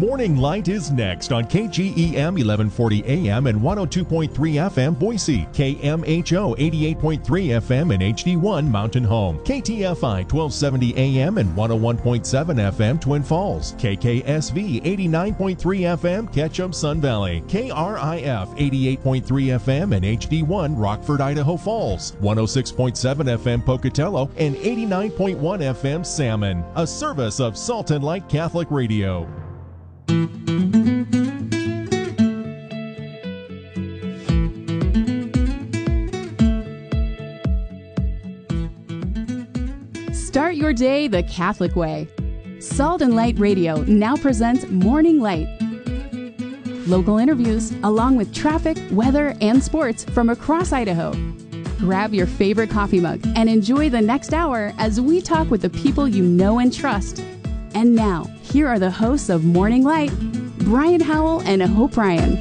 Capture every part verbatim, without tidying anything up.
Morning Light is next on K G E M eleven forty A M and one oh two point three F M Boise, K M H O eighty-eight point three F M and H D one Mountain Home, K T F I twelve seventy A M and one oh one point seven F M Twin Falls, K K S V eighty-nine point three F M Ketchum Sun Valley, K R I F eighty-eight point three F M and H D one Rockford, Idaho Falls, one oh six point seven F M Pocatello and eighty-nine point one F M Salmon, a service of Salt and Light Catholic Radio. Start your day the Catholic way. Salt and Light Radio now presents Morning Light. Local interviews, along with traffic, weather, and sports from across Idaho. Grab your favorite coffee mug and enjoy the next hour as we talk with the people you know and trust. And now, here are the hosts of Morning Light, Brian Howell and Hope Ryan.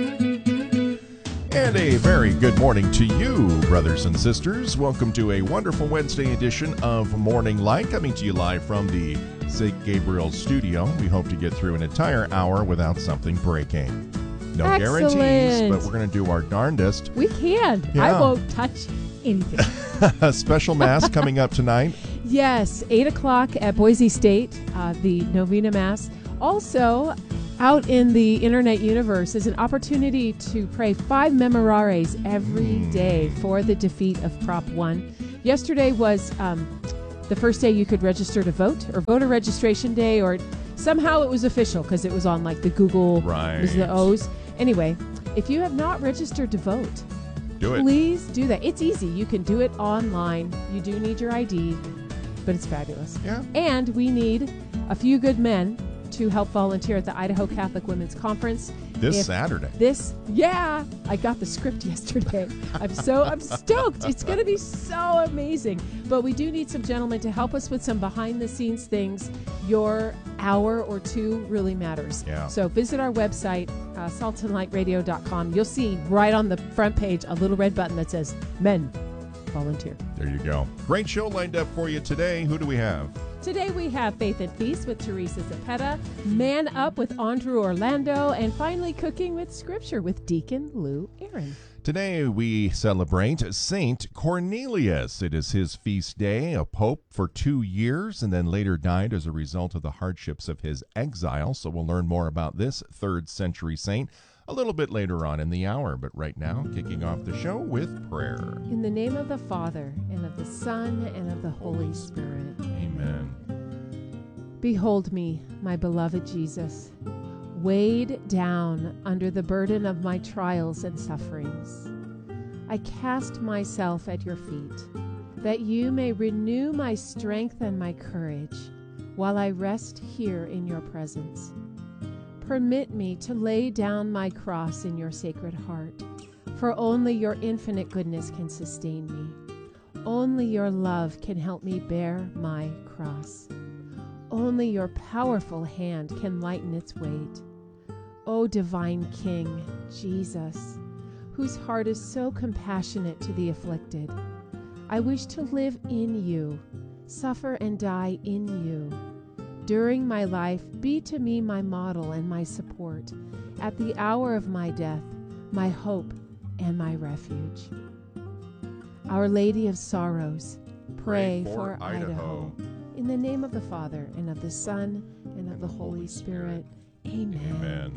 And a very good morning to you, brothers and sisters. Welcome to a wonderful Wednesday edition of Morning Light, coming to you live from the Saint Gabriel studio. We hope to get through an entire hour without something breaking. No Excellent. guarantees, but we're going to do our darndest. We can. Yeah. I won't touch anything. A special mass coming up tonight. Yes, eight o'clock at Boise State, uh, the Novena Mass. Also, out in the internet universe is an opportunity to pray five memorares every Mm. day for the defeat of Prop one. Yesterday was um, the first day you could register to vote, or voter registration day, or somehow it was official because it was on like the Google, Right. it was the O's. Anyway, if you have not registered to vote, Do it. please do that. It's easy. You can do it online. You do need your I D, but it's fabulous. Yeah. And we need a few good men to help volunteer at the Idaho Catholic Women's Conference. This If Saturday. This, yeah, I got the script yesterday. I'm so, I'm stoked. It's going to be so amazing. But we do need some gentlemen to help us with some behind the scenes things. Your hour or two really matters. Yeah. So visit our website, uh, salt and light radio dot com. You'll see right on the front page a little red button that says men volunteer. There you go. Great show lined up for you today. Who do we have? Today we have Faith and Feast with Teresa Zapeta, Man Up with Andrew Orlando, and finally Cooking with Scripture with Deacon Lou Aaron. Today we celebrate Saint Cornelius. It is his feast day, a pope for two years, and then later died as a result of the hardships of his exile. So we'll learn more about this third century saint a little bit later on in the hour. But right now, kicking off the show with prayer. In the name of the Father, and of the Son, and of the Holy Spirit. Amen. Behold me, my beloved Jesus, weighed down under the burden of my trials and sufferings. I cast myself at your feet, that you may renew my strength and my courage while I rest here in your presence. Permit me to lay down my cross in your sacred heart, for only your infinite goodness can sustain me. Only your love can help me bear my cross. Only your powerful hand can lighten its weight. O divine King, Jesus, whose heart is so compassionate to the afflicted, I wish to live in you, suffer and die in you. During my life, be to me my model and my support. At the hour of my death, my hope and my refuge. Our Lady of Sorrows, pray, Pray for, for Idaho. Idaho. In the name of the Father, and of the Son, and of the Holy Spirit. Amen.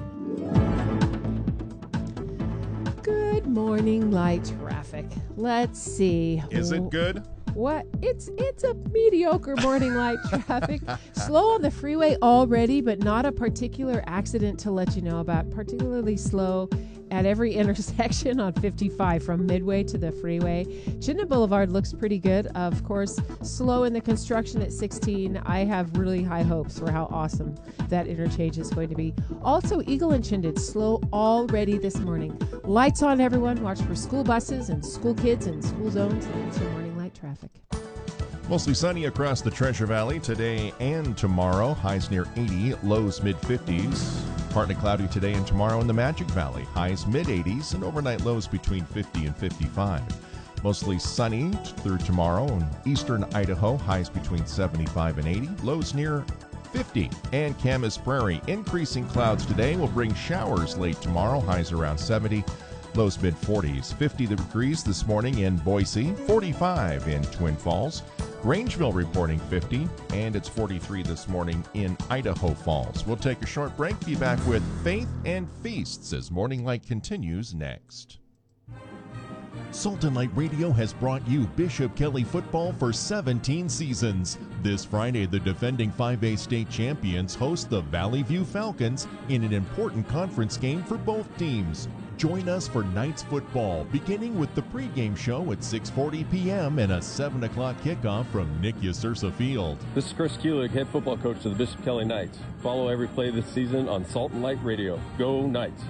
Amen. Good morning, light traffic. Let's see. Is it good? What? It's it's a mediocre morning light traffic. Slow on the freeway already, but not a particular accident to let you know about. Particularly slow at every intersection on fifty-five from Midway to the freeway. Chittenden Boulevard looks pretty good. Of course, slow in the construction at sixteen. I have really high hopes for how awesome that interchange is going to be. Also, Eagle and Chittenden, slow already this morning. Lights on, everyone. Watch for school buses and school kids and school zones. And that's your morning light traffic. Mostly sunny across the Treasure Valley today and tomorrow. Highs near eighty, lows mid fifties. Partly cloudy today and tomorrow in the Magic Valley. Highs mid eighties and overnight lows between fifty and fifty-five. Mostly sunny through tomorrow in eastern Idaho. Highs between seventy-five and eighty. Lows near fifty. And Camas Prairie, increasing clouds today will bring showers late tomorrow, highs around seventy. Lows mid forties. fifty degrees this morning in Boise, forty-five in Twin Falls. Grangeville reporting fifty, and it's forty-three this morning in Idaho Falls. We'll take a short break, be back with Faith and Feasts as Morning Light continues next. Salt and Light Radio has brought you Bishop Kelly football for seventeen seasons. This Friday, the defending five A state champions host the Valley View Falcons in an important conference game for both teams. Join us for Knights football, beginning with the pregame show at six forty p.m. and a seven o'clock kickoff from Nick Yasursa Field. This is Chris Kulig, head football coach of the Bishop Kelly Knights. Follow every play this season on Salt and Light Radio. Go Knights!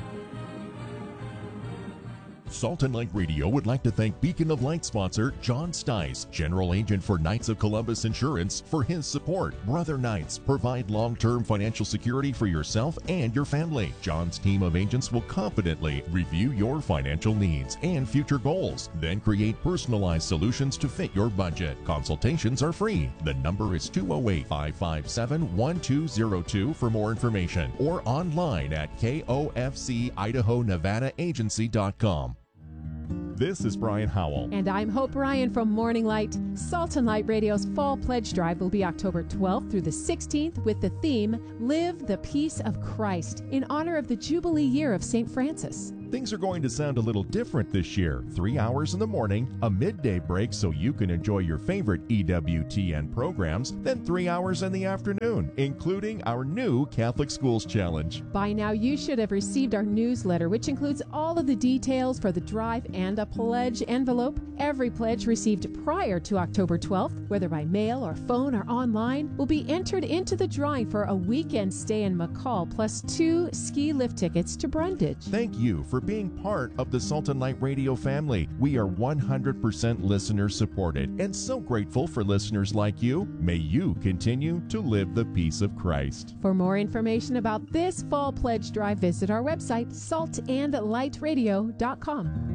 Salt and Light Radio would like to thank Beacon of Light sponsor John Stice, General Agent for Knights of Columbus Insurance, for his support. Brother Knights provide long-term financial security for yourself and your family. John's team of agents will confidently review your financial needs and future goals, then create personalized solutions to fit your budget. Consultations are free. The number is two oh eight, five five seven, one two oh two for more information, or online at K O F C Idaho Nevada Agency dot com. This is Brian Howell. And I'm Hope Ryan from Morning Light. Salt and Light Radio's Fall Pledge Drive will be October twelfth through the sixteenth with the theme, Live the Peace of Christ, in honor of the Jubilee year of Saint Francis. Things are going to sound a little different this year. Three hours in the morning, a midday break so you can enjoy your favorite E W T N programs, then three hours in the afternoon, including our new Catholic Schools Challenge. By now, you should have received our newsletter, which includes all of the details for the drive and a pledge envelope. Every pledge received prior to October twelfth, whether by mail or phone or online, will be entered into the drawing for a weekend stay in McCall, plus two ski lift tickets to Brundage. Thank you for being part of the Salt and Light Radio family. We are one hundred percent listener supported and so grateful for listeners like you. May you continue to live the peace of Christ. For more information about this fall pledge drive, visit our website, salt and light radio dot com.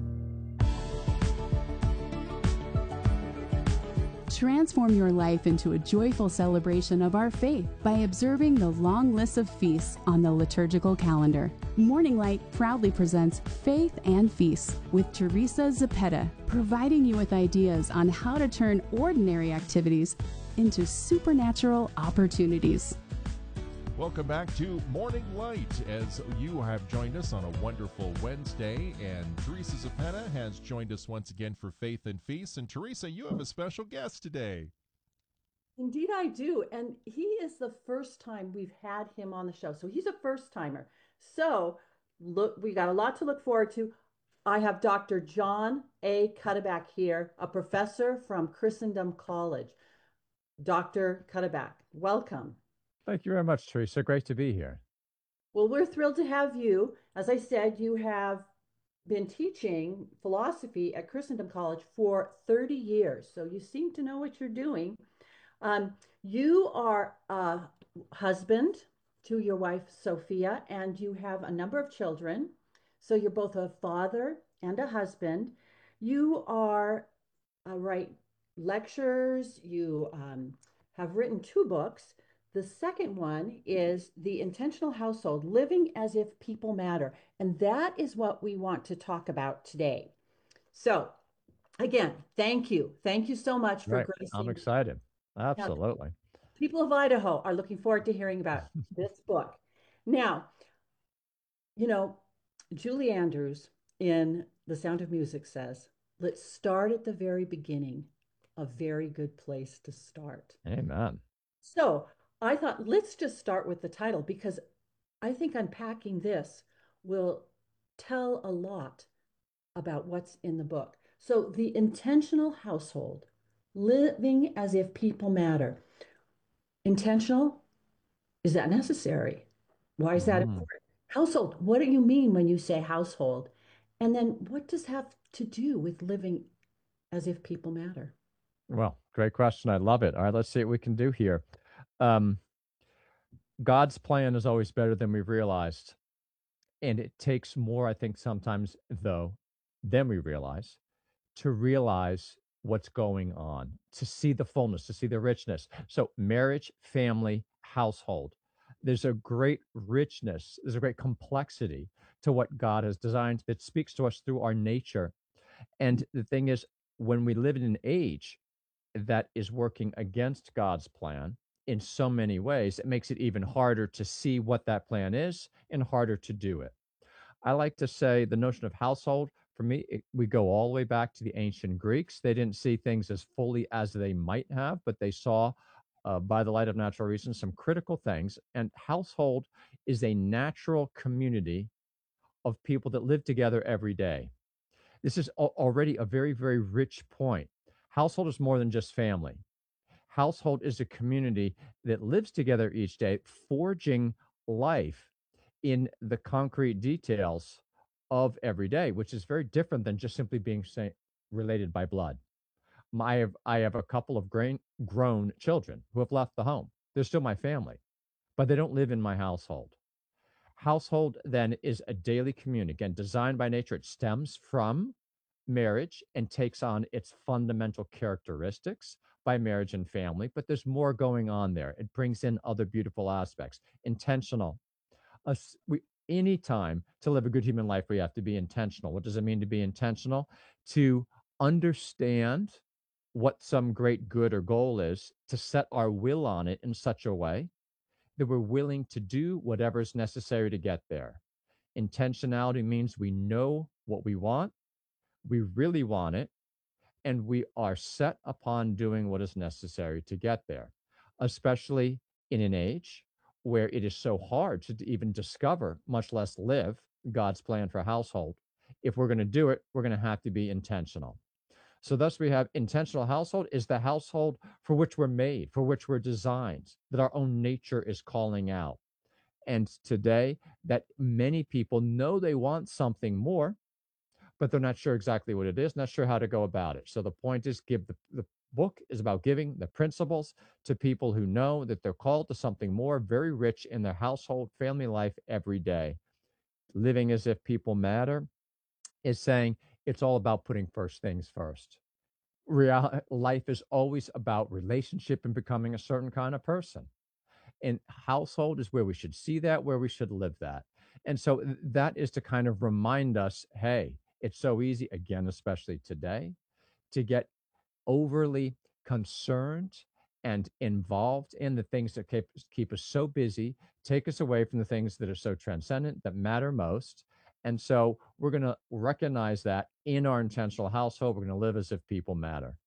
Transform your life into a joyful celebration of our faith by observing the long list of feasts on the liturgical calendar. Morning Light proudly presents Faith and Feasts with Teresa Zepeda, providing you with ideas on how to turn ordinary activities into supernatural opportunities. Welcome back to Morning Light as you have joined us on a wonderful Wednesday, and Teresa Zepeda has joined us once again for Faith and Feasts. And Teresa, you have a special guest today. Indeed I do, and he is the first time we've had him on the show, so he's a first timer. So look, we got a lot to look forward to. I have Doctor John A. Cuddeback here, a professor from Christendom College. Doctor Cuddeback, welcome. Thank you very much, Teresa. Great to be here. Well, we're thrilled to have you. As I said, you have been teaching philosophy at Christendom College for thirty years, so you seem to know what you're doing. Um, you are a husband to your wife, Sophia, and you have a number of children. So you're both a father and a husband. You are uh, write lectures. You um, have written two books. The second one is The Intentional Household, Living as If People Matter. And that is what we want to talk about today. So again, thank you. Thank you so much for Right. gracing. I'm excited. Absolutely. Now, people of Idaho are looking forward to hearing about this book. Now, you know, Julie Andrews in The Sound of Music says, let's start at the very beginning, a very good place to start. Amen. So I thought, let's just start with the title, because I think unpacking this will tell a lot about what's in the book. So The Intentional Household, Living as If People Matter. Intentional, is that necessary? Why is that Mm. important? Household, what do you mean when you say household? And then what does have to do with living as if people matter? Well, great question. I love it. All right, let's see what we can do here. Um, God's plan is always better than we've realized. And it takes more, I think, sometimes, though, than we realize to realize what's going on, to see the fullness, to see the richness. So, marriage, family, household. There's a great richness, there's a great complexity to what God has designed that speaks to us through our nature. And the thing is, when we live in an age that is working against God's plan in so many ways, it makes it even harder to see what that plan is and harder to do it. I like to say the notion of household, for me, it, we go all the way back to the ancient Greeks. They didn't see things as fully as they might have, but they saw, uh, by the light of natural reason, some critical things. And household is a natural community of people that live together every day. This is al- already a very, very rich point. Household is more than just family. Household is a community that lives together each day, forging life in the concrete details of every day, which is very different than just simply being say, related by blood. My, I have I have a couple of grain, grown children who have left the home. They're still my family, but they don't live in my household. Household then is a daily community, again, designed by nature. It stems from marriage and takes on its fundamental characteristics by marriage and family, but there's more going on there. It brings in other beautiful aspects. Intentional. Us, we, anytime to live a good human life, we have to be intentional. What does it mean to be intentional? To understand what some great good or goal is, to set our will on it in such a way that we're willing to do whatever is necessary to get there. Intentionality means we know what we want, we really want it, and we are set upon doing what is necessary to get there, especially in an age where it is so hard to even discover, much less live, God's plan for a household. If we're going to do it, we're going to have to be intentional. So, thus, we have intentional household is the household for which we're made, for which we're designed, that our own nature is calling out. And today, that many people know they want something more, but they're not sure exactly what it is, not sure how to go about it. So the point is, give the, the book is about giving the principles to people who know that they're called to something more, very rich in their household, family life every day. Living as if people matter is saying it's all about putting first things first. Real life is always about relationship and becoming a certain kind of person. And household is where we should see that, where we should live that. And so th- that is to kind of remind us, hey, it's so easy, again, especially today, to get overly concerned and involved in the things that keep, keep us so busy, take us away from the things that are so transcendent, that matter most. And so we're going to recognize that in our intentional household, we're going to live as if people matter.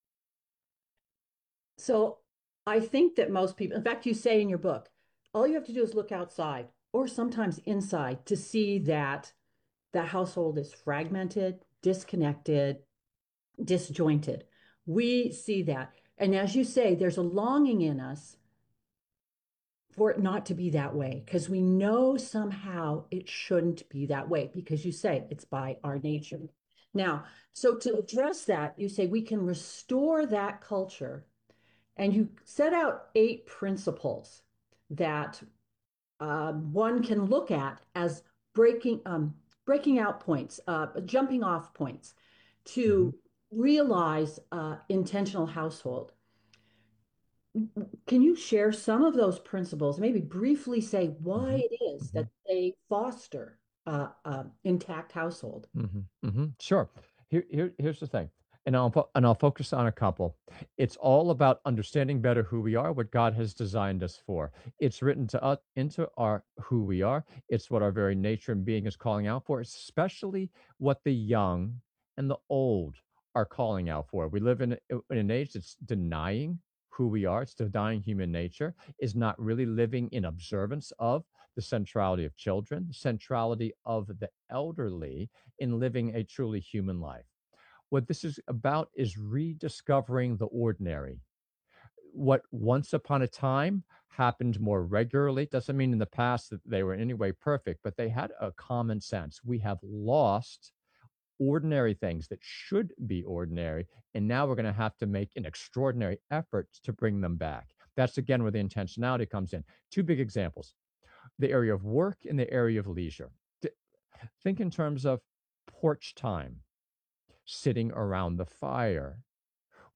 So I think that most people, in fact, you say in your book, all you have to do is look outside or sometimes inside to see that the household is fragmented, disconnected, disjointed. We see that. And as you say, there's a longing in us for it not to be that way because we know somehow it shouldn't be that way because you say it's by our nature. Now, so to address that, you say we can restore that culture, and you set out eight principles that uh, one can look at as breaking um, breaking out points, uh, jumping off points to mm-hmm. realize uh, intentional household. Can you share some of those principles? Maybe briefly say why mm-hmm. it is mm-hmm. that they foster uh, uh, intact household. Mm-hmm. Mm-hmm. Sure. Here, here, here's the thing, and I'll fo- and I'll focus on a couple. It's all about understanding better who we are, what God has designed us for. It's written to us into our who we are. It's what our very nature and being is calling out for, especially what the young and the old are calling out for. We live in, in an age that's denying who we are. It's denying human nature, is not really living in observance of the centrality of children, the centrality of the elderly in living a truly human life. What this is about is rediscovering the ordinary. What once upon a time happened more regularly doesn't mean in the past that they were in any way perfect, but they had a common sense. We have lost ordinary things that should be ordinary, and now we're going to have to make an extraordinary effort to bring them back. That's again where the intentionality comes in. Two big examples: the area of work and the area of leisure. Think in terms of porch time, sitting around the fire,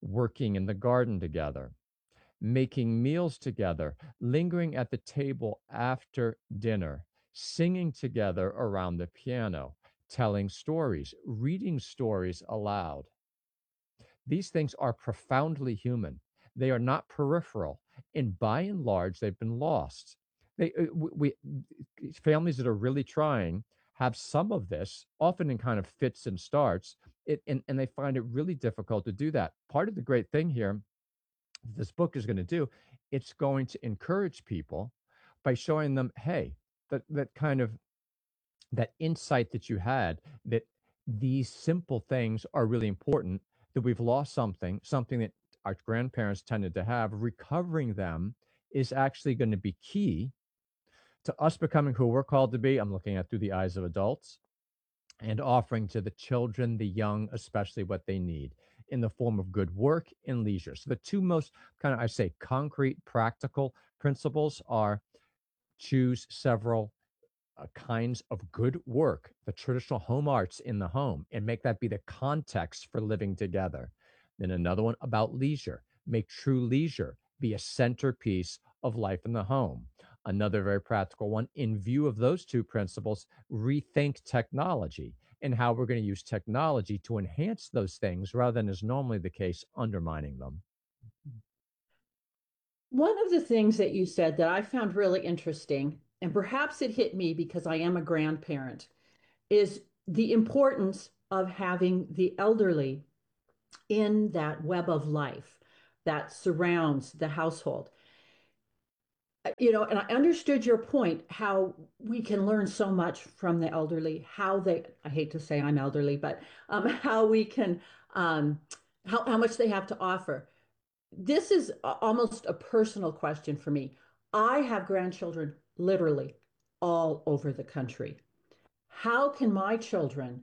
working in the garden together, making meals together, lingering at the table after dinner, singing together around the piano, telling stories, reading stories aloud. These things are profoundly human. They are not peripheral, and by and large, they've been lost. They, uh, we, we, families that are really trying have some of this, often in kind of fits and starts, it, and, and they find it really difficult to do that. Part of the great thing here, this book is going to do, it's going to encourage people by showing them, hey, that, that kind of, that insight that you had, that these simple things are really important, that we've lost something, something that our grandparents tended to have, recovering them is actually going to be key to us becoming who we're called to be. I'm looking at through the eyes of adults, and offering to the children, the young, especially what they need in the form of good work and leisure. So the two most kind of, I say, concrete, practical principles are choose several uh, kinds of good work, the traditional home arts in the home, and make that be the context for living together. Then another one about leisure, make true leisure be a centerpiece of life in the home. Another very practical one, in view of those two principles, rethink technology and how we're going to use technology to enhance those things rather than, as normally the case, undermining them. One of the things that you said that I found really interesting, and perhaps it hit me because I am a grandparent, is the importance of having the elderly in that web of life that surrounds the household. You know, and I understood your point, how we can learn so much from the elderly, how they, I hate to say I'm elderly, but um, how we can, um, how, how much they have to offer. This is almost a personal question for me. I have grandchildren literally all over the country. How can my children,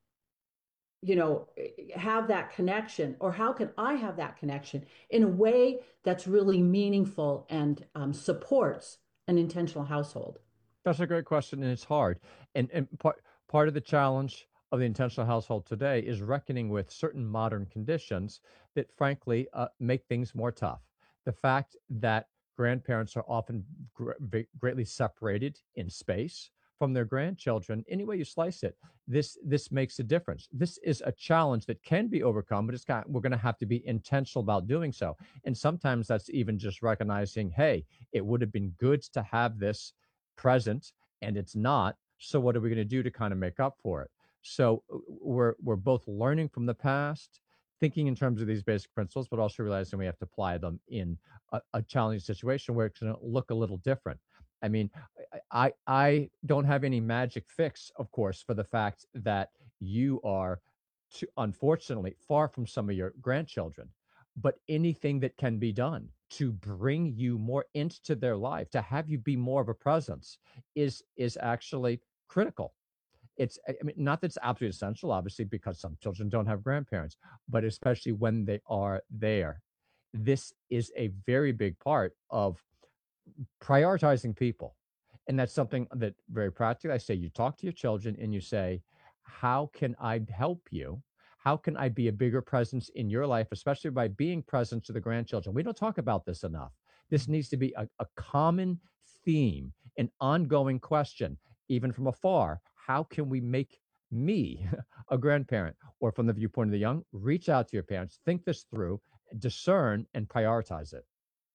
you know, have that connection, or how can I have that connection in a way that's really meaningful and um, supports an intentional household? That's a great question, and it's hard. And and part part of the challenge of the intentional household today is reckoning with certain modern conditions that, frankly, uh, make things more tough. The fact that grandparents are often gr- ve- greatly separated in space from their grandchildren, any way you slice it, this this makes a difference. This is a challenge that can be overcome, but it's got we're going to have to be intentional about doing so. And sometimes that's even just recognizing, hey, it would have been good to have this present, and it's not. So what are we going to do to kind of make up for it? So uh, we're we're both learning from the past, thinking in terms of these basic principles, but also realizing we have to apply them in a, a challenging situation where it's going to look a little different. I mean, I I don't have any magic fix, of course, for the fact that you are, to, unfortunately, far from some of your grandchildren, but anything that can be done to bring you more into their life, to have you be more of a presence, is is actually critical. It's, I mean, not that it's absolutely essential, obviously, because some children don't have grandparents, but especially when they are there. This is a very big part of prioritizing people. And that's something that very practically, I say, you talk to your children and you say, how can I help you? How can I be a bigger presence in your life, especially by being present to the grandchildren? We don't talk about this enough. This needs to be a, a common theme, an ongoing question, even from afar. How can we make me a grandparent? Or from the viewpoint of the young, reach out to your parents, think this through, discern, and prioritize it.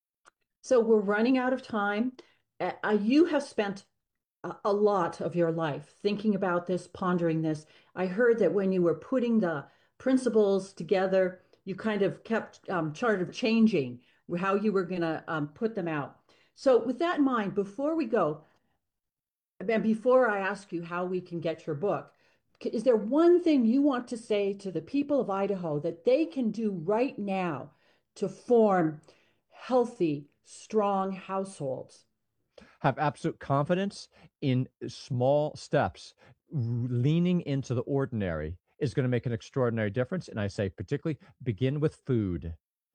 So we're running out of time. Uh, uh, you have spent a, a lot of your life thinking about this, pondering this. I heard that when you were putting the principles together, you kind of kept um, chart of changing how you were going to um, put them out. So with that in mind, before we go, and before I ask you how we can get your book, is there one thing you want to say to the people of Idaho that they can do right now to form healthy, strong households? Have absolute confidence in small steps. Leaning into the ordinary is going to make an extraordinary difference. And I say, particularly, begin with food,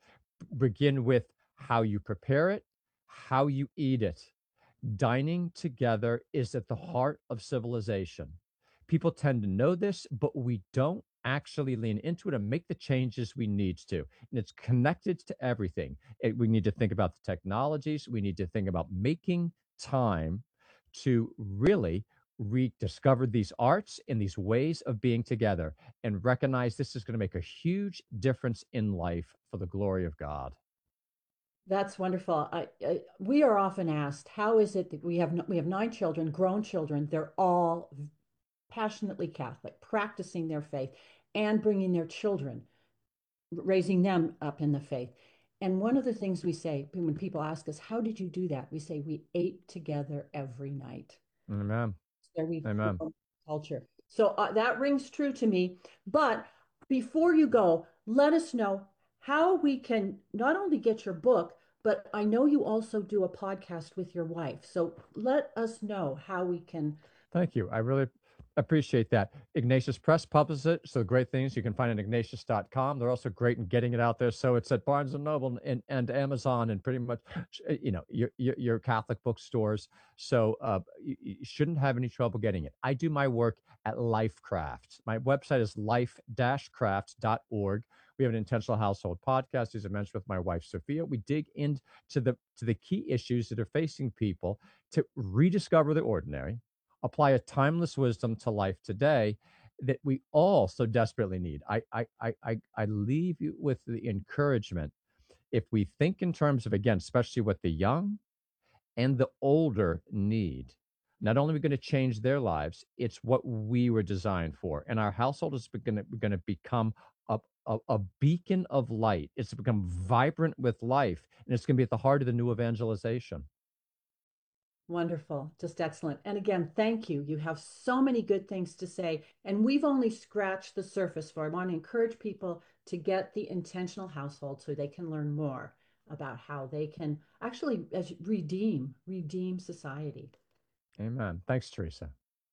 begin with how you prepare it, how you eat it. Dining together is at the heart of civilization. People tend to know this, but we don't actually lean into it and make the changes we need to. And it's connected to everything. It, we need to think about the technologies. We need to think about making time to really rediscover these arts and these ways of being together and recognize this is going to make a huge difference in life for the glory of God. That's wonderful. I, I, we are often asked, how is it that we have we have nine children, grown children, they're all passionately Catholic, practicing their faith and bringing their children, raising them up in the faith. And one of the things we say when people ask us, how did you do that? We say we ate together every night. Amen. So we Amen. Culture. So uh, that rings true to me. But before you go, let us know how we can not only get your book, but I know you also do a podcast with your wife. So let us know how we can. Thank you. I really appreciate that. Ignatius Press publishes it. So great things you can find at ignatius dot com. They're also great in getting it out there. So it's at Barnes and Noble and, and Amazon and pretty much, you know, your, your, your Catholic bookstores. So uh, you, you shouldn't have any trouble getting it. I do my work at LifeCraft. My website is life dash craft dot org. We have an Intentional Household podcast, as I mentioned, with my wife, Sophia. We dig into the to the key issues that are facing people to rediscover the ordinary, apply a timeless wisdom to life today that we all so desperately need. I, I, I, I, I leave you with the encouragement. If we think in terms of, again, especially what the young and the older need, not only are we going to change their lives, it's what we were designed for. And our household is going to, going to become a, a, a beacon of light. It's to become vibrant with life. And it's going to be at the heart of the new evangelization. Wonderful. Just excellent. And again, thank you. You have so many good things to say, and we've only scratched the surface for. I want to encourage people to get the Intentional Household so they can learn more about how they can actually as redeem, redeem society. Amen. Thanks, Teresa.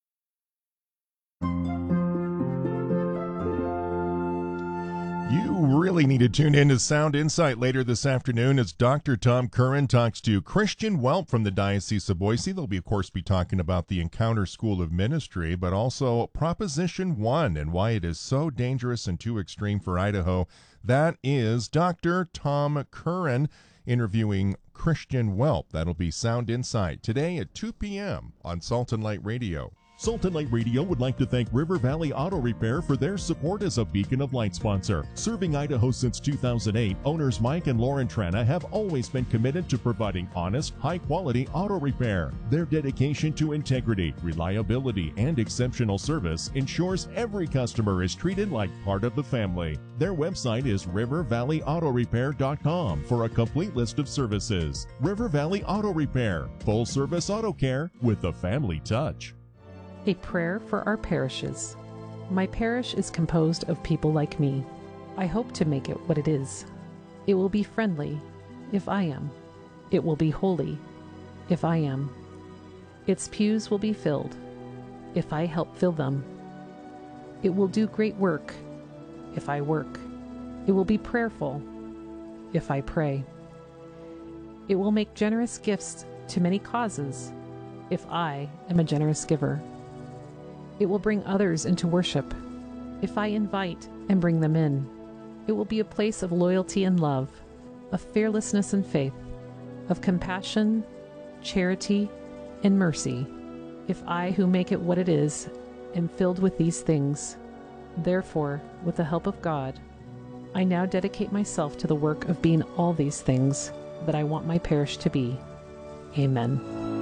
You really need to tune in to Sound Insight later this afternoon as Doctor Tom Curran talks to Christian Welp from the Diocese of Boise. They'll be, of course, be talking about the Encounter School of Ministry, but also Proposition one and why it is so dangerous and too extreme for Idaho. That is Doctor Tom Curran interviewing Christian Welp. That'll be Sound Insight today at two p.m. on Salt and Light Radio. Salt and Light Radio would like to thank River Valley Auto Repair for their support as a beacon of light sponsor. Serving Idaho since two thousand eight, owners Mike and Lauren Trana have always been committed to providing honest, high-quality auto repair. Their dedication to integrity, reliability, and exceptional service ensures every customer is treated like part of the family. Their website is river valley auto repair dot com for a complete list of services. River Valley Auto Repair, full-service auto care with a family touch. A prayer for our parishes. My parish is composed of people like me. I hope to make it what it is. It will be friendly, if I am. It will be holy, if I am. Its pews will be filled, if I help fill them. It will do great work, if I work. It will be prayerful, if I pray. It will make generous gifts to many causes, if I am a generous giver. It will bring others into worship, if I invite and bring them in. It will be a place of loyalty and love, of fearlessness and faith, of compassion, charity, and mercy, if I who make it what it is am filled with these things. Therefore, with the help of God, I now dedicate myself to the work of being all these things that I want my parish to be. Amen.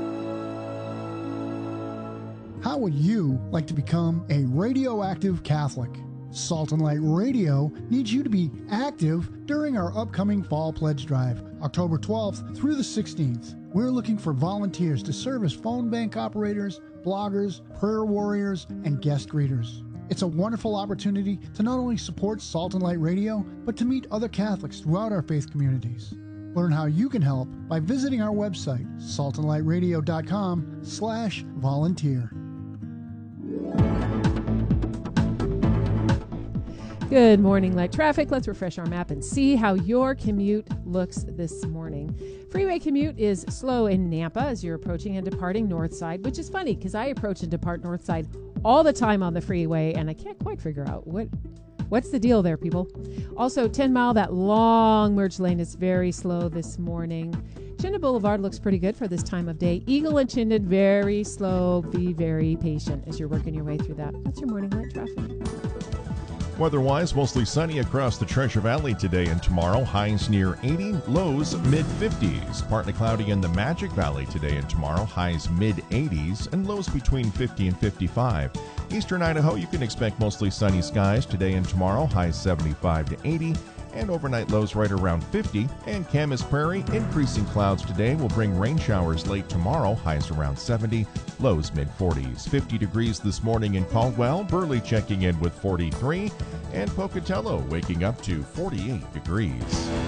How would you like to become a radioactive Catholic? Salt and Light Radio needs you to be active during our upcoming Fall Pledge Drive, October twelfth through the sixteenth. We're looking for volunteers to serve as phone bank operators, bloggers, prayer warriors, and guest readers. It's a wonderful opportunity to not only support Salt and Light Radio, but to meet other Catholics throughout our faith communities. Learn how you can help by visiting our website, salt and light radio dot com slash volunteer. Good morning, Light Traffic. Let's refresh our map and see how your commute looks this morning. Freeway commute is slow in Nampa as you're approaching and departing north side, which is funny because I approach and depart north side all the time on the freeway, and I can't quite figure out what what's the deal there, people. Also, ten mile, that long merge lane is very slow this morning. Chinden Boulevard looks pretty good for this time of day. Eagle and Chinden, very slow. Be very patient as you're working your way through that. That's your morning Light Traffic. Weather-wise, mostly sunny across the Treasure Valley today and tomorrow. Highs near eighty, lows mid fifties. Partly cloudy in the Magic Valley today and tomorrow. Highs mid eighties and lows between fifty and fifty-five. Eastern Idaho, you can expect mostly sunny skies today and tomorrow. Highs seventy-five to eighty. And overnight lows right around fifty. And Camas Prairie, increasing clouds today will bring rain showers late tomorrow. Highs around seventy, lows mid forties. fifty degrees this morning in Caldwell. Burley checking in with forty-three. And Pocatello waking up to forty-eight degrees.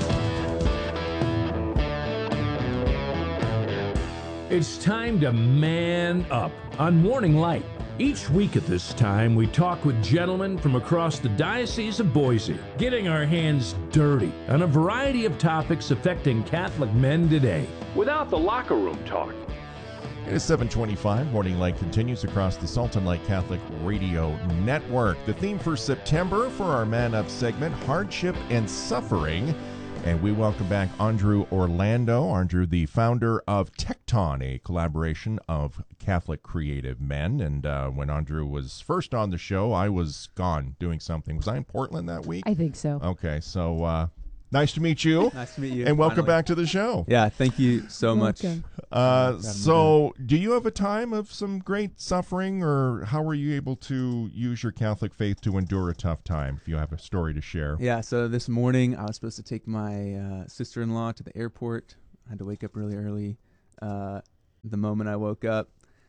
It's time to man up on Morning Light. Each week at this time, we talk with gentlemen from across the Diocese of Boise, getting our hands dirty on a variety of topics affecting Catholic men today, without the locker room talk. It is seven twenty-five. Morning Light continues across the Salt and Light Catholic Radio Network. The theme for September for our Man Up segment, hardship and suffering. And we welcome back Andrew Orlando. Andrew, the founder of Tecton, a collaboration of Catholic creative men. And uh, when Andrew was first on the show, I was gone doing something. Was I in Portland that week? I think so. Okay, so uh, nice to meet you. Nice to meet you. And welcome finally. back to the show. Yeah, thank you so much. Uh, so, do you have a time of some great suffering, or how were you able to use your Catholic faith to endure a tough time, if you have a story to share? Yeah, so this morning I was supposed to take my uh, sister-in-law to the airport. I had to wake up really early. Uh, the moment I woke up,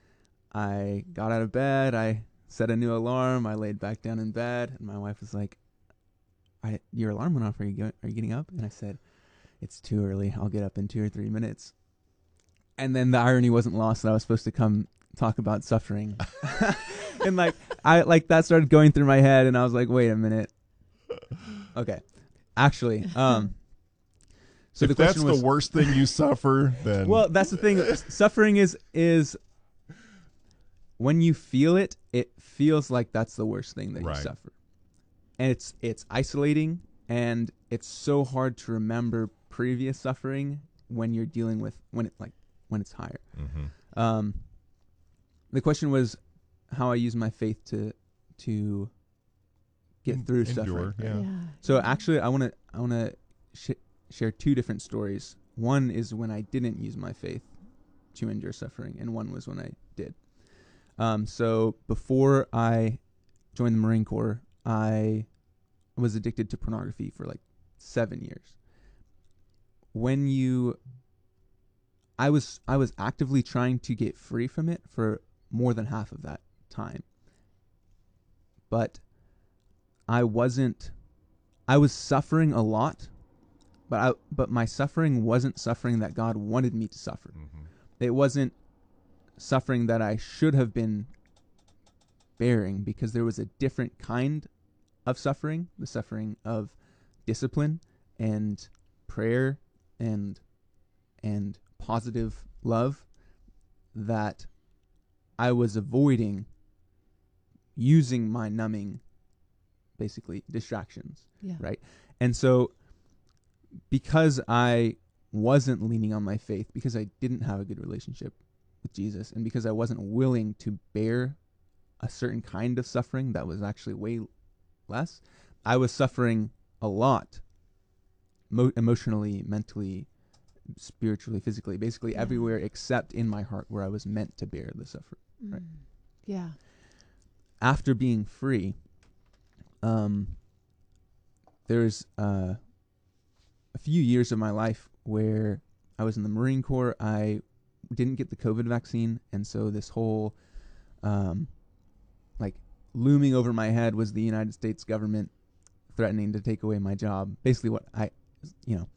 I got out of bed, I set a new alarm, I laid back down in bed, and my wife was like, I, your alarm went off, are you, go- are you getting up? And I said, it's too early, I'll get up in two or three minutes. And then the irony wasn't lost that I was supposed to come talk about suffering. And like I like that started going through my head, and I was like, wait a minute. Okay. Actually, um so if the question that's was, the worst thing you suffer, then well, that's the thing. Suffering is is when you feel it, it feels like that's the worst thing that right. you suffer. And it's it's isolating, and it's so hard to remember previous suffering when you're dealing with when it like when it's higher. Mm-hmm. Um, the question was how I use my faith to to get through Endure, suffering. yeah. Yeah. So actually, I want to I want to sh- share two different stories. One is when I didn't use my faith to endure suffering, and one was when I did. Um, so before I joined the Marine Corps, I was addicted to pornography for like seven years. When you I was I was actively trying to get free from it for more than half of that time. But I wasn't I was suffering a lot, but I but my suffering wasn't suffering that God wanted me to suffer. Mm-hmm. It wasn't suffering that I should have been bearing, because there was a different kind of suffering, the suffering of discipline and prayer and and positive love that I was avoiding using my numbing, basically, distractions. Yeah. Right? And so because I wasn't leaning on my faith, because I didn't have a good relationship with Jesus, and because I wasn't willing to bear a certain kind of suffering that was actually way less, I was suffering a lot, mo- emotionally, mentally, spiritually, physically, basically Yeah. everywhere except in my heart where I was meant to bear the suffering. Mm. Right. Yeah. After being free, um, there's uh, a few years of my life where I was in the Marine Corps. I didn't get the COVID vaccine, and so this whole, um, like, looming over my head was the United States government threatening to take away my job. Basically what I, you know.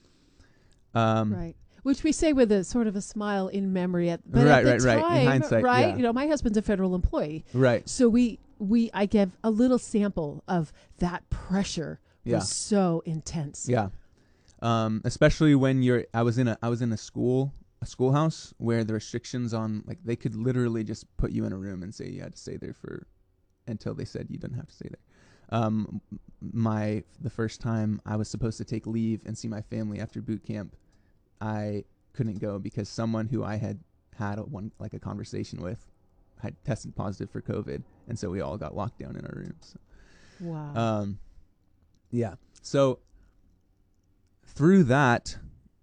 Um, Right. Which we say with a sort of a smile in memory at, but Right, at the right, right. In time, hindsight, right? yeah. You know, my husband's a federal employee. Right. So we we I give a little sample of that pressure Yeah. was so intense. Yeah. Um, especially when you're, I was in a, I was in a school, a schoolhouse where the restrictions on, like, they could literally just put you in a room and say you had to stay there for, until they said you didn't have to stay there. Um, my, the first time I was supposed to take leave and see my family after boot camp, I couldn't go because someone who I had had a one, like a conversation with had tested positive for COVID. And so we all got locked down in our rooms. Wow. Um, yeah. So through that,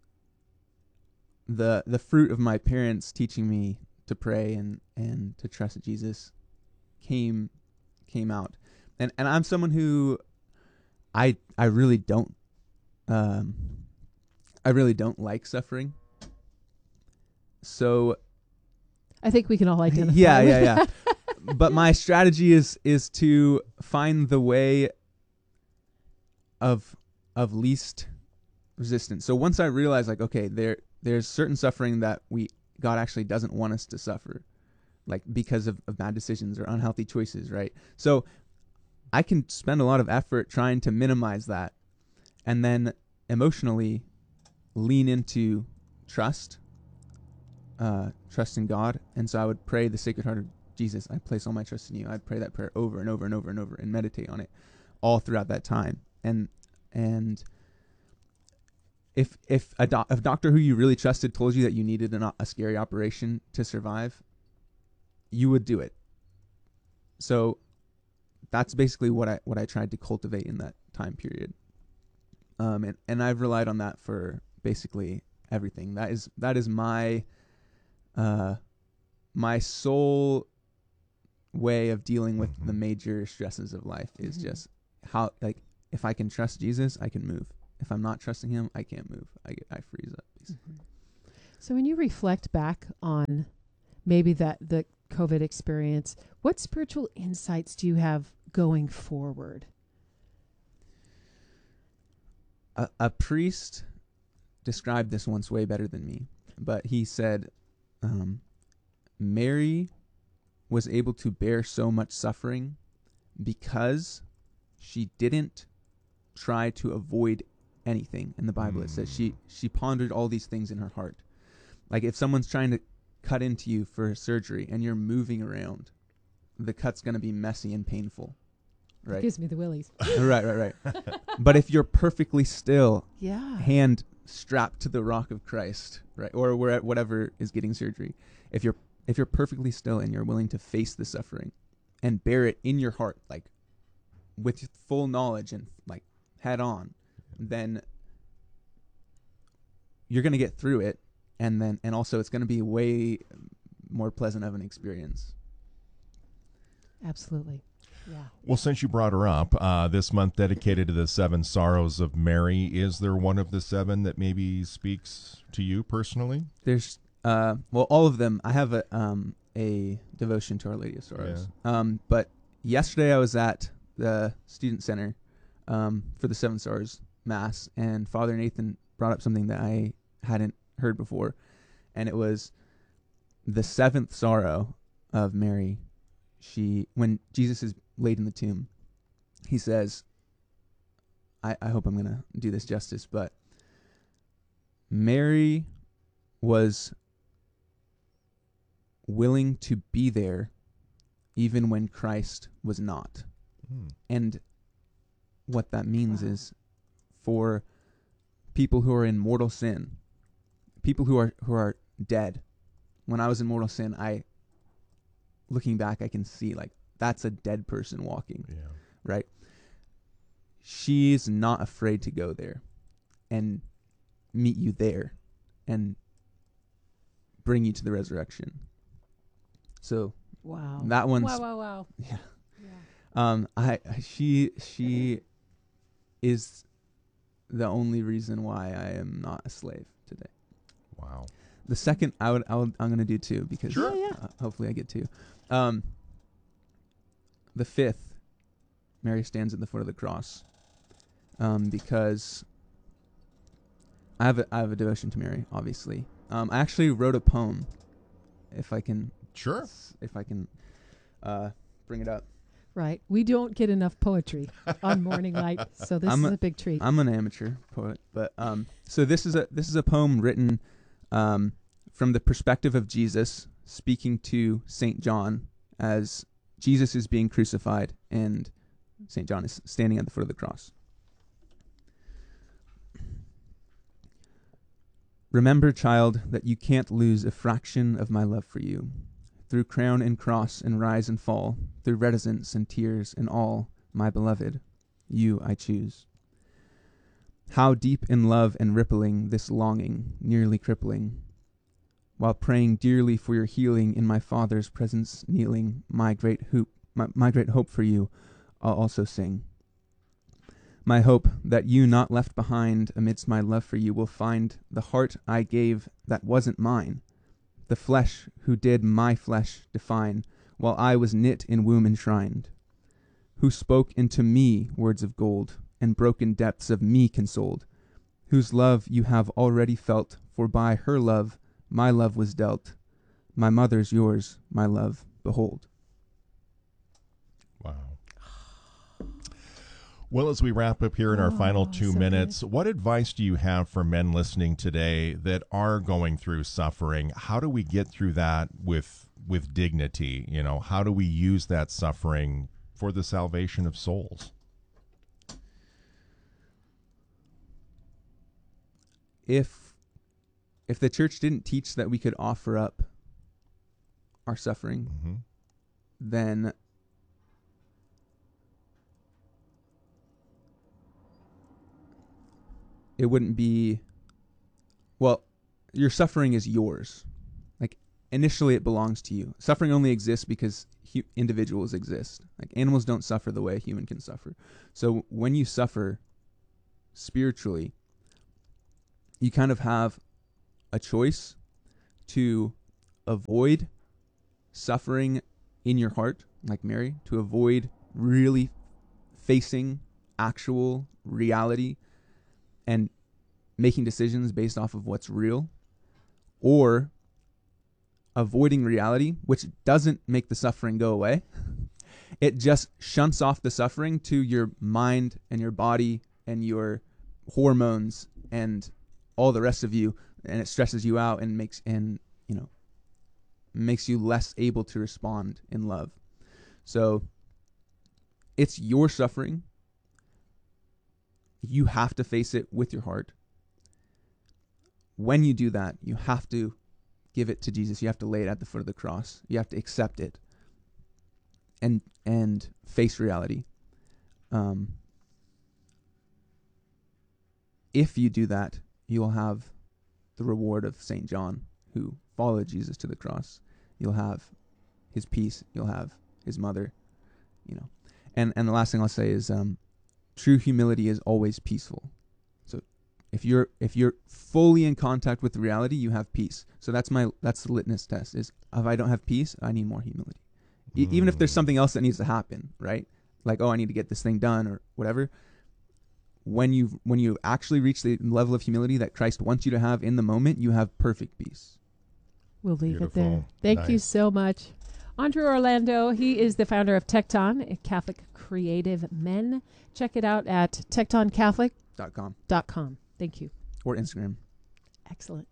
the the fruit of my parents teaching me to pray and, and to trust Jesus came came out. And and I'm someone who I I really don't um I really don't like suffering. So I think we can all identify. Yeah, with yeah, yeah. that. But my strategy is is to find the way of of least resistance. So once I realize, like, okay, there there's certain suffering that we God actually doesn't want us to suffer, like because of, of bad decisions or unhealthy choices, right? So I can spend a lot of effort trying to minimize that, and then emotionally lean into trust, uh, trust in God. And so I would pray the Sacred Heart of Jesus. I place all my trust in you. I'd pray that prayer over and over and over and over and meditate on it all throughout that time. And and if if a, doc, a doctor who you really trusted told you that you needed an, a scary operation to survive, you would do it. So that's basically what I what I tried to cultivate in that time period. Um, and, and I've relied on that for basically everything. That is that is my uh my sole way of dealing with the major stresses of life is Mm-hmm. just how, like, if I can trust Jesus, I can move. If I'm not trusting him, I can't move. I get, I freeze up, basically. Mm-hmm. So when you reflect back on maybe that the COVID experience, what spiritual insights do you have going forward? A, a priest described this once way better than me, but he said, um, Mary was able to bear so much suffering because she didn't try to avoid anything. In the Bible, it says she she pondered all these things in her heart. Like if someone's trying to cut into you for surgery and you're moving around, the cut's going to be messy and painful, right? It gives me the willies. right, right, right. But if you're perfectly still, Yeah. hand strapped to the rock of Christ, right, or where whatever is getting surgery, if you're if you're perfectly still and you're willing to face the suffering and bear it in your heart, like with full knowledge and like head on, then you're going to get through it. And then, and also it's going to be way more pleasant of an experience. Absolutely. Yeah. Well, since you brought her up, uh, this month dedicated to the seven sorrows of Mary, is there one of the seven that maybe speaks to you personally? There's, uh, well, all of them. I have a, um, a devotion to Our Lady of Sorrows. Yeah. Um, but yesterday I was at the student center, um, for the Seven Sorrows Mass, and Father Nathan brought up something that I hadn't heard before, and it was the seventh sorrow of Mary. She, when Jesus is laid in the tomb, he says, I, I hope I'm going to do this justice, but Mary was willing to be there even when Christ was not. Mm. And what that means wow. is for people who are in mortal sin, people who are who are dead. When I was in mortal sin, I, looking back, I can see like that's a dead person walking, yeah. right? She's not afraid to go there and meet you there and bring you to the resurrection. So wow, that one's wow, wow, wow. Yeah, yeah. Um, I she she is the only reason why I am not a slave today. Wow. The second I would, I would I'm gonna do two because sure. yeah, yeah. Uh, hopefully I get two. Um, the fifth, Mary stands at the foot of the cross, um, because I have a, I have a devotion to Mary. Obviously, um, I actually wrote a poem. If I can, sure. If I can, uh, bring it up. Right. We don't get enough poetry on Morning Light, so this I'm is a, a big treat. I'm an amateur poet, but um, so this is a this is a poem written um, from the perspective of Jesus, speaking to Saint John as Jesus is being crucified and Saint John is standing at the foot of the cross. Remember, child, that you can't lose a fraction of my love for you. Through crown and cross and rise and fall, through reticence and tears and all, my beloved, you I choose. How deep in love and rippling this longing, nearly crippling, while praying dearly for your healing in my Father's presence kneeling, my great hope, my, my great hope for you, I'll also sing. My hope that you not left behind amidst my love for you will find the heart I gave that wasn't mine, the flesh who did my flesh define, while I was knit in womb enshrined, who spoke into me words of gold, and broken depths of me consoled, whose love you have already felt, for by her love my love was dealt. My mother's yours, my love, behold. Wow. Well, as we wrap up here in our Oh, final two so minutes, what advice do you have for men listening today that are going through suffering? How do we get through that with with dignity? You know, how do we use that suffering for the salvation of souls? If if the church didn't teach that we could offer up our suffering, Mm-hmm. then it wouldn't be, well, your suffering is yours. Like, initially it belongs to you. Suffering only exists because hu- individuals exist. Like, animals don't suffer the way a human can suffer. So when you suffer spiritually, you kind of have a choice to avoid suffering in your heart, like Mary, to avoid really facing actual reality and making decisions based off of what's real, or avoiding reality, which doesn't make the suffering go away. It just shunts off the suffering to your mind and your body and your hormones and all the rest of you, and it stresses you out and makes and you know makes you less able to respond in love. So it's your suffering. You have to face it with your heart. When you do that, you have to give it to Jesus. You have to lay it at the foot of the cross. You have to accept it and and face reality. Um, if you do that, you will have the reward of Saint John, who followed Jesus to the cross. You'll have his peace. You'll have his mother. You know, and and the last thing I'll say is, um, true humility is always peaceful. So if you're if you're fully in contact with reality, you have peace. So that's my that's the litmus test. Is if I don't have peace, I need more humility. E- mm. Even if there's something else that needs to happen, right? Like, oh, I need to get this thing done or whatever. When you when you actually reach the level of humility that Christ wants you to have in the moment, you have perfect peace. We'll leave Beautiful. it there. Thank Nice. you so much. Andrew Orlando, he is the founder of Tecton, a Catholic Creative Men. Check it out at tecton catholic Dot com dot com. Thank you. or Instagram. Excellent.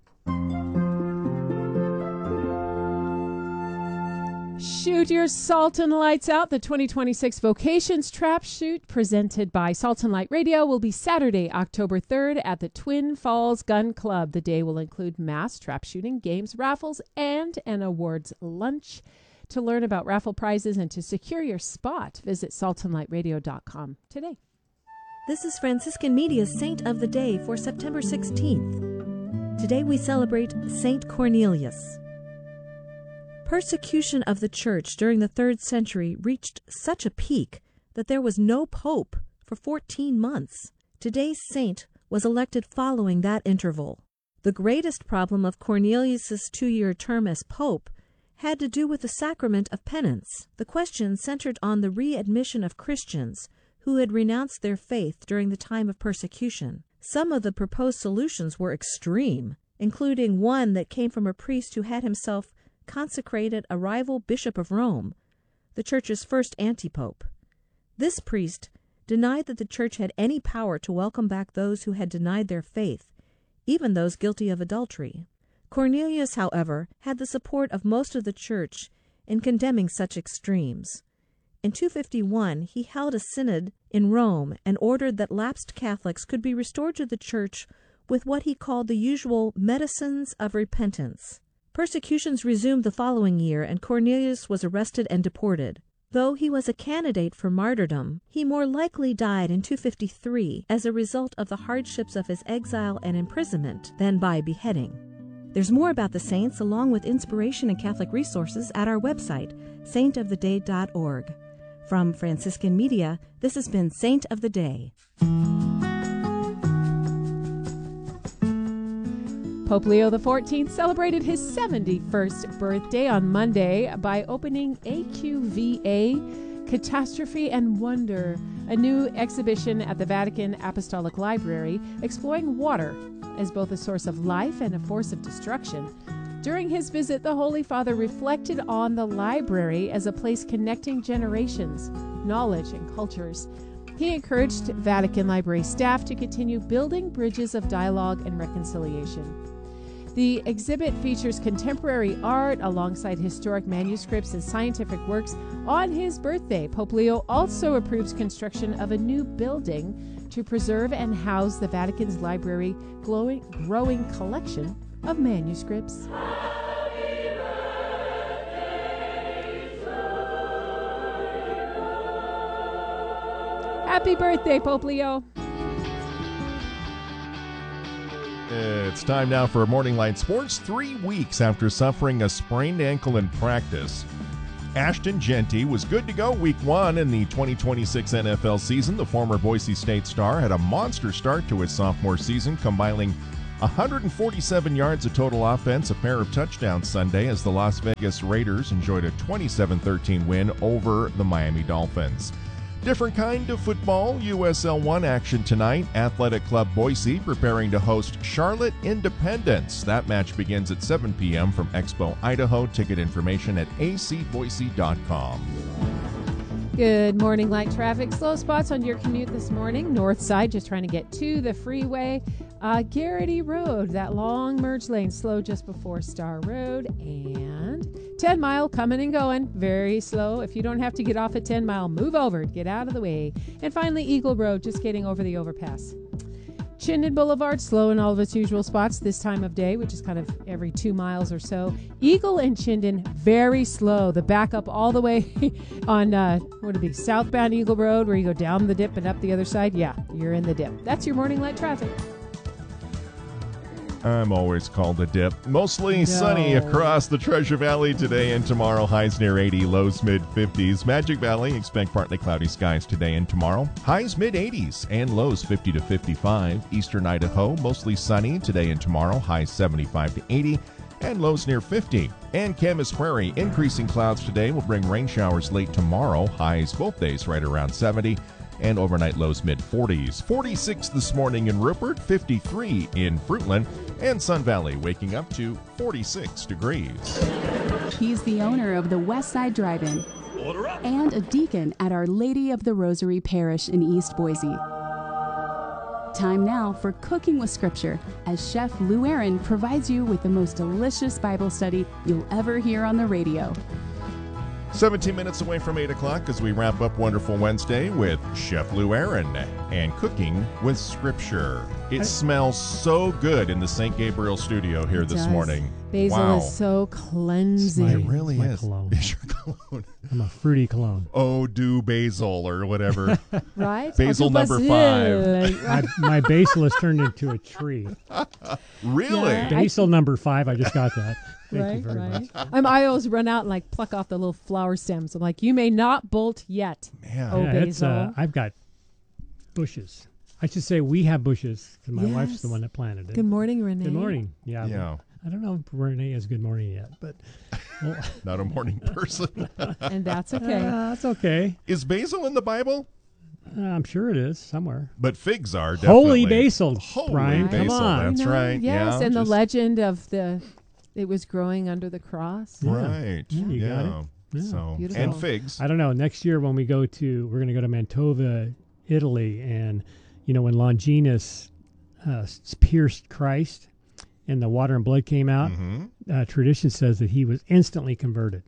Shoot your Salton Lights out. The twenty twenty-six Vocations Trap Shoot presented by Salton Light Radio will be Saturday, October third at the Twin Falls Gun Club. The day will include mass trap shooting, games, raffles, and an awards lunch. To learn about raffle prizes and to secure your spot, visit salton light radio dot com today. This is Franciscan Media's Saint of the Day for September sixteenth. Today we celebrate Saint Cornelius. Persecution of the Church during the third century reached such a peak that there was no pope for fourteen months. Today's saint was elected following that interval. The greatest problem of Cornelius's two-year term as pope had to do with the sacrament of penance. The question centered on the readmission of Christians who had renounced their faith during the time of persecution. Some of the proposed solutions were extreme, including one that came from a priest who had himself consecrated a rival bishop of Rome, the Church's first antipope. This priest denied that the church had any power to welcome back those who had denied their faith, even those guilty of adultery. Cornelius, however, had the support of most of the church in condemning such extremes. In two fifty-one, he held a synod in Rome and ordered that lapsed Catholics could be restored to the church with what he called the usual medicines of repentance. Persecutions resumed the following year, and Cornelius was arrested and deported. Though he was a candidate for martyrdom, he more likely died in two fifty-three as a result of the hardships of his exile and imprisonment than by beheading. There's more about the saints along with inspiration and Catholic resources at our website, saint of the day dot org. From Franciscan Media, this has been Saint of the Day. Pope Leo the fourteenth celebrated his seventy-first birthday on Monday by opening A Q V A, Catastrophe and Wonder, a new exhibition at the Vatican Apostolic Library exploring water as both a source of life and a force of destruction. During his visit, the Holy Father reflected on the library as a place connecting generations, knowledge, and cultures. He encouraged Vatican Library staff to continue building bridges of dialogue and reconciliation. The exhibit features contemporary art alongside historic manuscripts and scientific works. On his birthday, Pope Leo also approves construction of a new building to preserve and house the Vatican's library glowing, growing collection of manuscripts. Happy birthday, Pope Leo. It's time now for Morning Light Sports. Three weeks after suffering a sprained ankle in practice, Ashton Jeanty was good to go week one in the twenty twenty-six N F L season. The former Boise State star had a monster start to his sophomore season, compiling one hundred forty-seven yards of total offense, a pair of touchdowns Sunday as the Las Vegas Raiders enjoyed a twenty-seven thirteen win over the Miami Dolphins. Different kind of football, U S L one action tonight. Athletic Club Boise preparing to host Charlotte Independence. That match begins at seven p.m. from Expo, Idaho. Ticket information at a c boise dot com. Good morning, light traffic. Slow spots on your commute this morning. North side, just trying to get to the freeway. Uh, Garrity Road, that long merge lane, slow just before Star Road. And ten mile coming and going, very slow. If you don't have to get off at ten mile, move over, get out of the way. And finally, Eagle Road, just getting over the overpass. Chinden Boulevard, slow in all of its usual spots this time of day, which is kind of every two miles or so. Eagle and Chinden, very slow. The backup all the way on, uh, what would it be, southbound Eagle Road, where you go down the dip and up the other side. Yeah, you're in the dip. That's your morning light traffic. I'm always called a dip. Mostly no. sunny across the Treasure Valley today and tomorrow. Highs near eighty, lows mid fifties. Magic Valley, expect partly cloudy skies today and tomorrow. Highs mid eighties and lows fifty to fifty-five. Eastern Idaho, mostly sunny today and tomorrow. Highs seventy-five to eighty and lows near fifty. And Camas Prairie, increasing clouds today will bring rain showers late tomorrow. Highs both days right around seventy. And overnight lows mid forties. forty-six this morning in Rupert, fifty-three in Fruitland, and Sun Valley waking up to forty-six degrees. He's the owner of the Westside Drive-In and a deacon at Our Lady of the Rosary Parish in East Boise. Time now for Cooking with Scripture, as Chef Lou Aaron provides you with the most delicious Bible study you'll ever hear on the radio. seventeen minutes away from eight o'clock as we wrap up Wonderful Wednesday with Chef Lou Aaron and Cooking with Scripture. It I, smells so good in the Saint Gabriel studio here this does. morning. Basil wow. is so cleansing. It really my is. Cologne. It's your cologne. I'm a fruity cologne. Oh, do basil or whatever. Right? Basil number five. I, my basil has turned into a tree. Really? Yeah, basil I, number five. I just got that. Thank right, you very right. much. I'm, I always run out and like pluck off the little flower stems. I'm like, you may not bolt yet. Man. Oh, yeah, basil. It's, uh, I've got bushes. I should say we have bushes because my yes. wife's the one that planted it. Good morning, Renee. Good morning. Yeah. Yeah. I don't know if Renee has good morning yet, but well, not a morning person. And that's okay. Uh, that's okay. Is basil in the Bible? Uh, I'm sure it is somewhere. But figs are definitely. Holy basil. Holy Brian, basil. Come on. That's you know, right. Yes, yeah, and just... the legend of the it was growing under the cross. Yeah. Right. Yeah, you yeah. got it. Yeah, so beautiful. and figs. I don't know. Next year when we go to, we're going to go to Mantova, Italy, and you know when Longinus uh, pierced Christ and the water and blood came out, Mhm. uh, tradition says that he was instantly converted,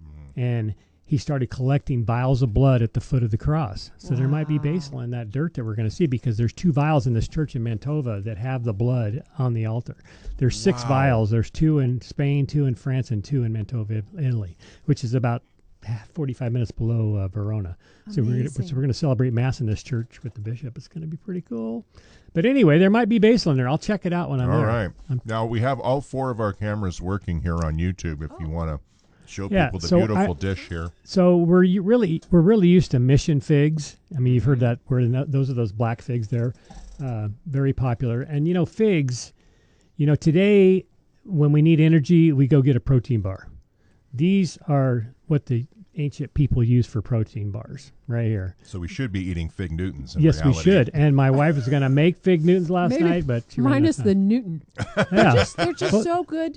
and he started collecting vials of blood at the foot of the cross. So there might be basil in that dirt that we're going to see, because there's two vials in this church in Mantova that have the blood on the altar. There's six Wow. vials. There's two in Spain, two in France, and two in Mantova, Italy, which is about forty-five minutes below uh, Verona. So we're, gonna, so Amazing. we're going to celebrate Mass in this church with the bishop. It's going to be pretty cool. But anyway, there might be basil in there. I'll check it out when I'm All there. right. I'm- Now we have all four of our cameras working here on YouTube. If you want to show Yeah, people the so beautiful I- dish here. So we're u- really we're really used to mission figs. I mean, you've heard that word. and that- Those are those black figs. They're uh, very popular. And you know, figs. You know, today when we need energy, we go get a protein bar. These are what the ancient people used for protein bars, right here. So we should be eating fig Newtons. In Yes, reality. we should. And my wife was going to make fig Newtons last Maybe night, but she ran out of minus time. the Newton. Yeah. They're just, they're just Well- so good.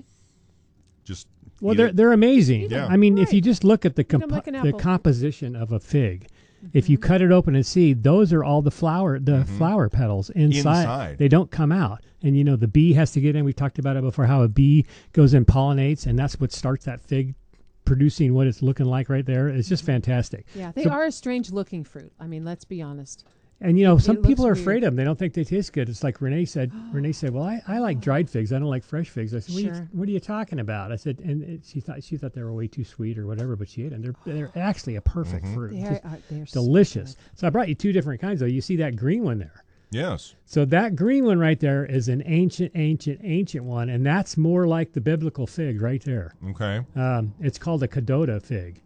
Just Well, eat they're it. they're amazing. Yeah. I mean, if you just look at the them compo- like an the apple. Mm-hmm. composition of a fig, if you cut it open and see, those are all the flower the flower petals inside. Inside. They don't come out. And you know, the bee has to get in. We've talked about it before. How a bee goes and pollinates, and that's what starts that fig producing what it's looking like right there. It's just fantastic. Yeah, they So- are a strange looking fruit. I mean, let's be honest. And you know, It- some it people are looks afraid weird. of them. They don't think they taste good. It's like Renee said. Renee said, "Well, I, I like dried figs. I don't like fresh figs." I said, what, are you, Sure. "What are you talking about?" I said, and it, she thought she thought they were way too sweet or whatever, but she ate them. They're they're actually a perfect fruit. They Just are, they are so delicious. So I brought you two different kinds. Though you see that green one there. Yes. So that green one right there is an ancient, ancient, ancient one, and that's more like the biblical fig right there. Okay. Um, it's called a Cadota fig,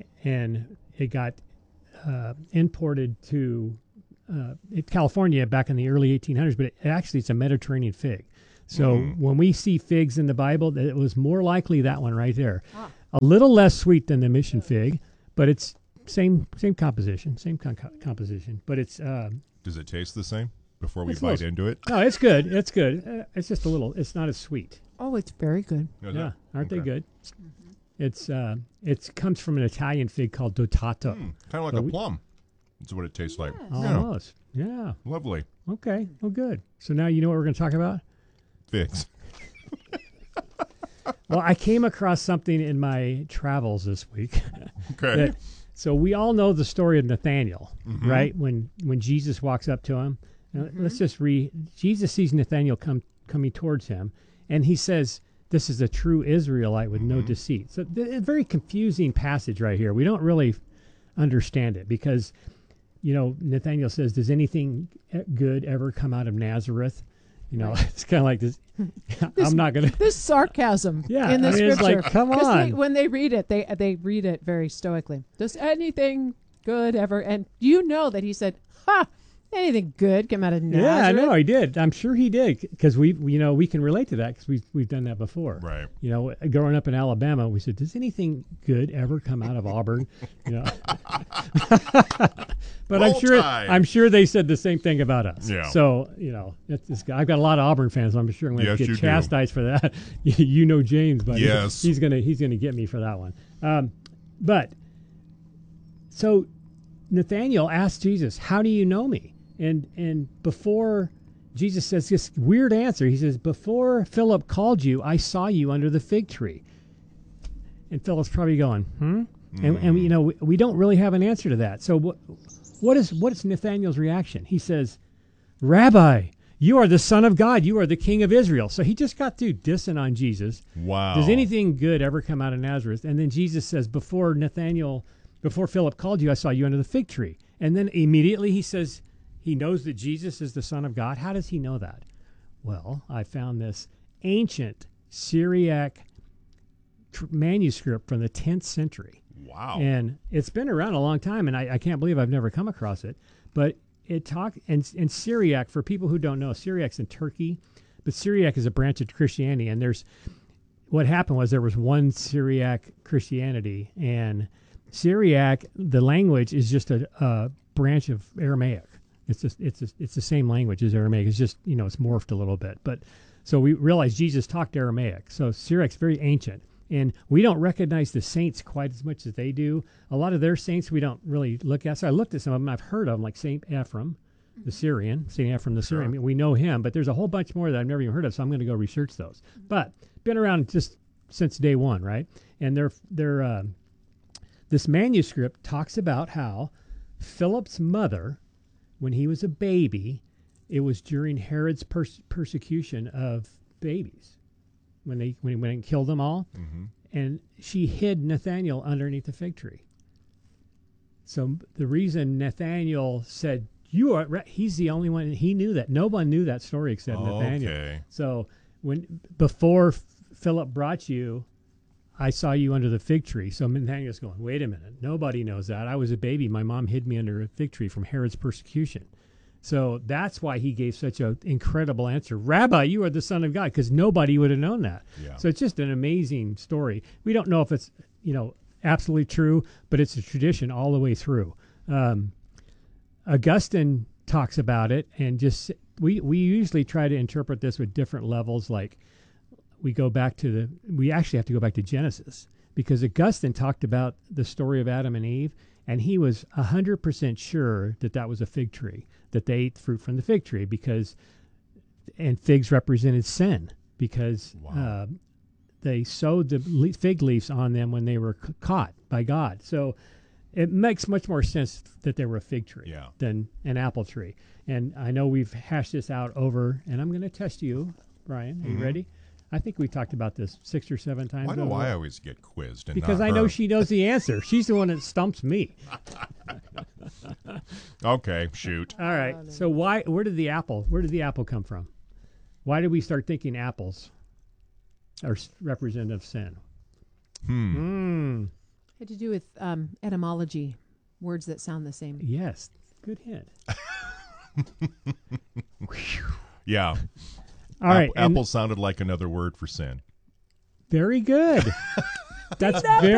and it got uh, imported to uh, in California back in the early eighteen hundreds. But it, actually, it's a Mediterranean fig. So Mm. when we see figs in the Bible, it was more likely that one right there. Ah. A little less sweet than the mission fig, but it's same same composition, same con- composition. But it's um, Does it taste the same before we It's a bite little- into it? no, it's good. It's good. Uh, it's just a little. It's not as sweet. Oh, it's very good. Is Yeah, it? aren't they Okay. good? It's uh, it comes from an Italian fig called dotato. Mm, kind of like So a we- plum. That's what it tastes like. Yeah. Almost. Yeah. Lovely. Okay. Well, good. So now you know what we're going to talk about. Figs. Well, I came across something in my travels this week. Okay. that- so we all know the story of Nathaniel, Mhm. right? When when Jesus walks up to him, Now, let's just read. Jesus sees Nathaniel come coming towards him, and he says, "This is a true Israelite with no deceit." So th- a very confusing passage right here. We don't really understand it because, you know, Nathaniel says, "Does anything e- good ever come out of Nazareth?" You know, it's kind of like this. I'm not gonna. This sarcasm Yeah, in the I mean, it's scripture. like, come 'Cause they- on. when they read it, they they read it very stoically. Does anything good ever? And you know that he said, "Ha! Anything good come out of Nazareth?" Yeah, I know he did. I'm sure he did because we, we, you know, we can relate to that because we've we've done that before. Right. You know, growing up in Alabama, we said, "Does anything good ever come out of Auburn?" You know. But I'm Roll sure Tide. I'm sure they said the same thing about us. Yeah. So you know, that's this guy. I've got a lot of Auburn fans. So I'm sure I'm going to Yes, you get do. chastised for that. You know, James, but Yes. he's gonna he's gonna get me for that one. Um, but so Nathaniel asked Jesus, "How do you know me?" And and before Jesus says this weird answer, he says, "Before Philip called you, I saw you under the fig tree." And Philip's probably going, "Hmm." And, and you know we, we don't really have an answer to that. So what what is what is Nathaniel's reaction? He says, "Rabbi, you are the Son of God. You are the King of Israel." So he just got through dissing on Jesus. Wow. Does anything good ever come out of Nazareth? And then Jesus says, "Before Nathaniel, before Philip called you, I saw you under the fig tree." And then immediately he says he knows that Jesus is the Son of God. How does he know that? Well, I found this ancient Syriac tr- manuscript from the tenth century. Wow. And it's been around a long time, and I, I can't believe I've never come across it. But it talk and, and Syriac, for people who don't know, Syriac's in Turkey, but Syriac is a branch of Christianity. And there's what happened was there was one Syriac Christianity, and Syriac, the language is just a, a branch of Aramaic. It's just it's just, it's the same language as Aramaic. It's just, you know, it's morphed a little bit. But so we realize Jesus talked Aramaic. So Syriac's very ancient. And we don't recognize the saints quite as much as they do. A lot of their saints we don't really look at. So I looked at some of them. I've heard of them, like Saint Ephraim, the Syrian, Saint Ephraim the Syrian. Sure. We know him, but there's a whole bunch more that I've never even heard of. So I'm going to go research those. But been around just since day one, right? And they're they're uh, this manuscript talks about how Philip's mother, when he was a baby, it was during Herod's pers- persecution of babies. When they when he went and killed them all, mm-hmm. and she hid Nathaniel underneath the fig tree. So the reason Nathaniel said, "You are," re-, he's the only one. He knew that. No one knew that story except Okay. Nathaniel. So when before Philip brought you, I saw you under the fig tree. So Nathaniel's going, "Wait a minute. Nobody knows that. I was a baby. My mom hid me under a fig tree from Herod's persecution." So that's why he gave such an incredible answer. Rabbi, you are the Son of God, because nobody would have known that. Yeah. So it's just an amazing story. We don't know if it's, you know, absolutely true, but it's a tradition all the way through. Um, Augustine talks about it, and just we we usually try to interpret this with different levels. Like we go back to the, we actually have to go back to Genesis, because Augustine talked about the story of Adam and Eve, and he was one hundred percent sure that that was a fig tree, that they ate fruit from the fig tree, because, and figs represented sin, because Wow. uh, they sowed the le- fig leaves on them when they were c- caught by God. So it makes much more sense that they were a fig tree Yeah. than an apple tree. And I know we've hashed this out over, and I'm going to test you, Brian. Are Mhm. you ready? I think we talked about this six or seven times. Why do over. I always get quizzed? And Because not I know her? she knows the answer. She's the one that stumps me. Okay, shoot. All right. So why? Where did the apple? Where did the apple come from? Why did we start thinking apples are s- representative of sin? Hmm. Hmm. Had to do with um, etymology, words that sound the same. Yes. Good hint. Yeah. All right. App- and apple sounded like another word for sin. very good. That's very.